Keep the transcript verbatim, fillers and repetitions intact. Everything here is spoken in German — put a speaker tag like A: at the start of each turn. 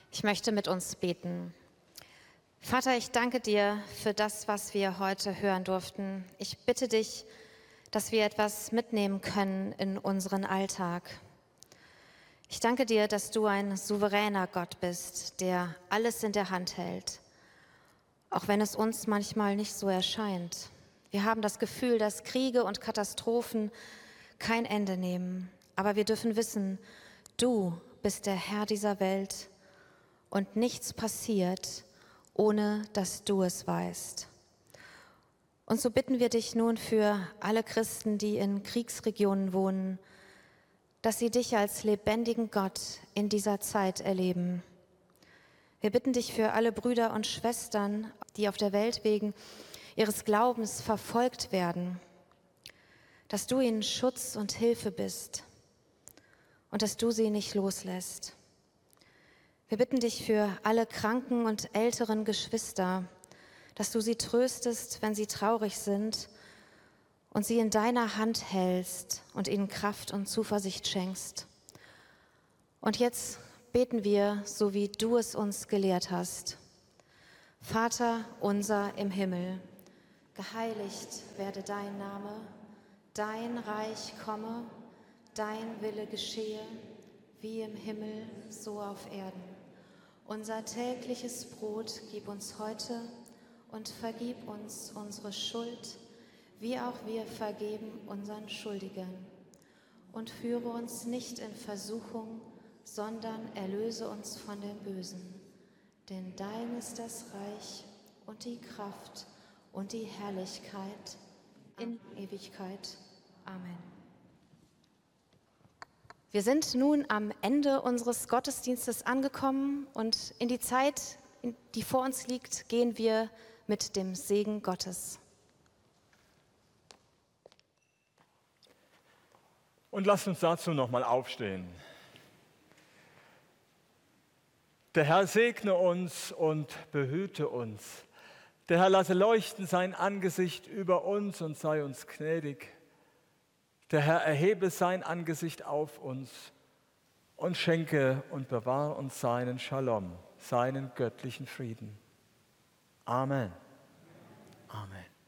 A: Ich möchte mit uns beten. Vater, ich danke dir für das, was wir heute hören durften. Ich bitte dich, dass wir etwas mitnehmen können in unseren Alltag. Ich danke dir, dass du ein souveräner Gott bist, der alles in der Hand hält, auch wenn es uns manchmal nicht so erscheint. Wir haben das Gefühl, dass Kriege und Katastrophen kein Ende nehmen, aber wir dürfen wissen, du bist der Herr dieser Welt und nichts passiert, ohne dass du es weißt. Und so bitten wir dich nun für alle Christen, die in Kriegsregionen wohnen, dass sie dich als lebendigen Gott in dieser Zeit erleben. Wir bitten dich für alle Brüder und Schwestern, die auf der Welt wegen ihres Glaubens verfolgt werden, dass du ihnen Schutz und Hilfe bist und dass du sie nicht loslässt. Wir bitten dich für alle kranken und älteren Geschwister, dass du sie tröstest, wenn sie traurig sind und sie in deiner Hand hältst und ihnen Kraft und Zuversicht schenkst. Und jetzt beten wir, so wie du es uns gelehrt hast. Vater unser im Himmel, geheiligt werde dein Name, dein Reich komme, dein Wille geschehe, wie im Himmel, so auf Erden. Unser tägliches Brot gib uns heute und vergib uns unsere Schuld, wie auch wir vergeben unseren Schuldigern. Und führe uns nicht in Versuchung, sondern erlöse uns von dem Bösen. Denn dein ist das Reich und die Kraft und die Herrlichkeit in Ewigkeit. Amen. Wir sind nun am Ende unseres Gottesdienstes angekommen und in die Zeit, die vor uns liegt, gehen wir mit dem Segen Gottes.
B: Und lasst uns dazu nochmal aufstehen. Der Herr segne uns und behüte uns. Der Herr lasse leuchten sein Angesicht über uns und sei uns gnädig. Der Herr erhebe sein Angesicht auf uns und schenke und bewahre uns seinen Shalom, seinen göttlichen Frieden. Amen. Amen.